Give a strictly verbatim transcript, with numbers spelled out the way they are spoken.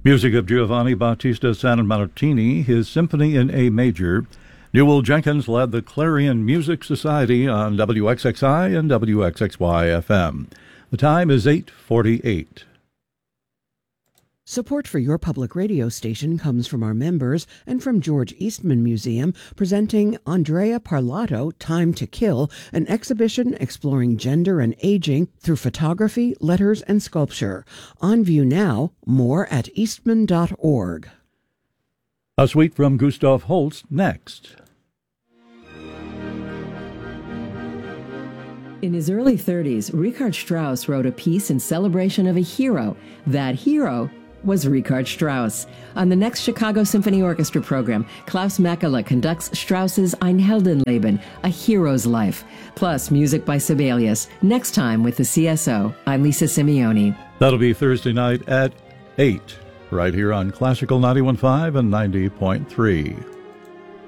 Music of Giovanni Battista Sanmartini, his Symphony in A Major. Newell Jenkins led the Clarion Music Society on W X X I and W X X Y F M. The time is eight forty-eight. Support for your public radio station comes from our members and from George Eastman Museum, presenting Andrea Parlato, Time to Kill, an exhibition exploring gender and aging through photography, letters, and sculpture. On view now, more at eastman dot org. A suite from Gustav Holst next. In his early thirties, Richard Strauss wrote a piece in celebration of a hero. That hero was Richard Strauss. On the next Chicago Symphony Orchestra program, Klaus Mekela conducts Strauss's Ein Heldenleben, A Hero's Life, plus music by Sibelius. Next time with the C S O, I'm Lisa Simeoni. That'll be Thursday night at eight, right here on Classical ninety-one point five and ninety point three.